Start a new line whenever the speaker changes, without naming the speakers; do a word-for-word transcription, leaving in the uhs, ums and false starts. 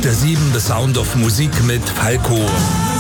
der sieben The Sound of Musik mit Falco.